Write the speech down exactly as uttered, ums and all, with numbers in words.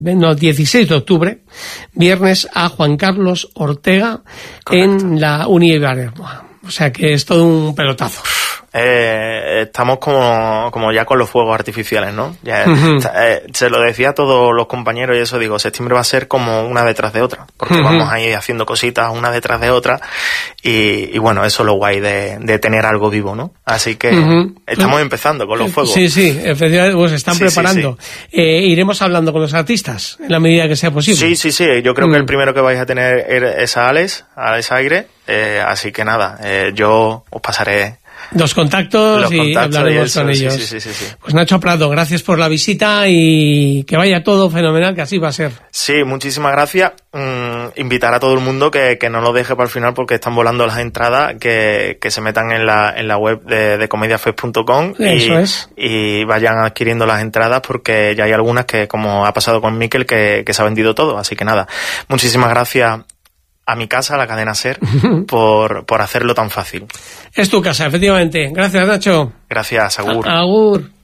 no, dieciséis de octubre, viernes, a Juan Carlos Ortega. Correcto. En la Universidad. O sea que es todo un pelotazo. Eh, estamos como, como ya con los fuegos artificiales, ¿no? Ya, uh-huh. eh, se lo decía a todos los compañeros y eso, digo, septiembre va a ser como una detrás de otra, porque uh-huh. vamos a ir haciendo cositas una detrás de otra y, y bueno, eso es lo guay de, de tener algo vivo, ¿no? Así que uh-huh. estamos empezando con los fuegos. Sí, sí, efectivamente, pues están sí, preparando. Sí, sí. Eh, iremos hablando con los artistas en la medida que sea posible. Sí, sí, sí, yo creo uh-huh. que el primero que vais a tener es a Alex, a Alex Aire, eh, así que nada, eh, yo os pasaré los contactos los y contactos hablaremos y eso, con ellos. Sí, sí, sí, sí, sí. Pues Nacho Prado, gracias por la visita y que vaya todo fenomenal, que así va a ser. Sí, muchísimas gracias. Mm, invitar a todo el mundo que, que no lo deje para el final porque están volando las entradas, que, que se metan en la, en la web de, de comediafest punto com Eso y, es. y vayan adquiriendo las entradas porque ya hay algunas que, como ha pasado con Miquel, que, que se ha vendido todo. Así que nada, muchísimas gracias a mi casa, a la cadena SER, por, por hacerlo tan fácil. Es tu casa, efectivamente. Gracias, Nacho. Gracias, agur. A- agur.